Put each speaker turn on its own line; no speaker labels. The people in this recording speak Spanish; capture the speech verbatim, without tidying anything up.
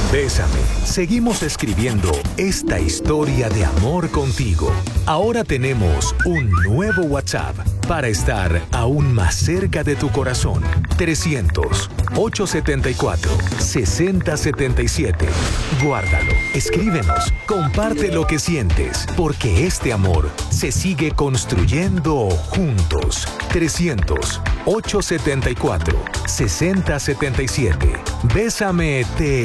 Bésame. Seguimos escribiendo esta historia de amor contigo. Ahora tenemos un nuevo WhatsApp para estar aún más cerca de tu corazón. trescientos, ochocientos setenta y cuatro, sesenta setenta y siete. Guárdalo, escríbenos, comparte lo que sientes, porque este amor se sigue construyendo juntos. trescientos, ochocientos setenta y cuatro, sesenta setenta y siete. Bésame, te